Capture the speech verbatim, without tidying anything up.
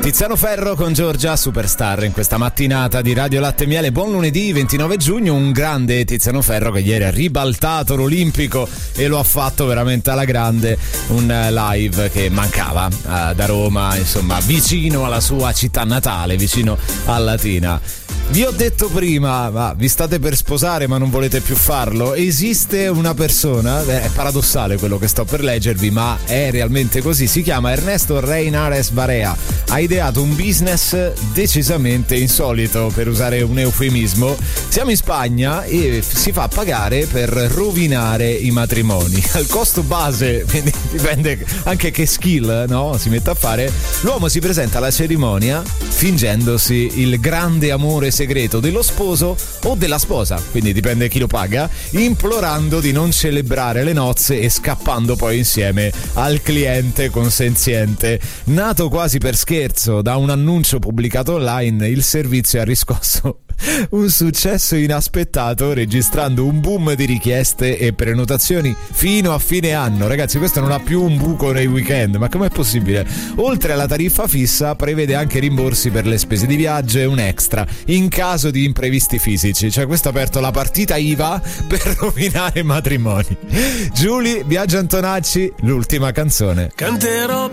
Tiziano Ferro con Giorgia Superstar in questa mattinata di Radio Latte Miele. Buon lunedì ventinove giugno, un grande Tiziano Ferro che ieri ha ribaltato l'Olimpico e lo ha fatto veramente alla grande, un live che mancava eh, da Roma, insomma vicino alla sua città natale, vicino a Latina. Vi ho detto prima, ma vi state per sposare ma non volete più farlo? Esiste una persona, è paradossale quello che sto per leggervi, ma è realmente così, si chiama Ernesto Reinares Barea, ha ideato un business decisamente insolito, per usare un eufemismo. Siamo in Spagna e si fa pagare per rovinare i matrimoni. Al costo base, quindi dipende anche che skill, no, si mette a fare, l'uomo si presenta alla cerimonia fingendosi il grande amore segreto dello sposo o della sposa, quindi dipende chi lo paga, implorando di non celebrare le nozze e scappando poi insieme al cliente consenziente. Nato quasi per scherzo da un annuncio pubblicato online, il servizio ha riscosso un successo inaspettato, registrando un boom di richieste e prenotazioni fino a fine anno. Ragazzi, questo non ha più un buco nei weekend, ma com'è possibile? Oltre alla tariffa fissa, prevede anche rimborsi per le spese di viaggio e un extra in caso di imprevisti fisici. Cioè, questo ha aperto la partita I V A per rovinare matrimoni. Giulia, Biagio Antonacci, l'ultima canzone. Canterò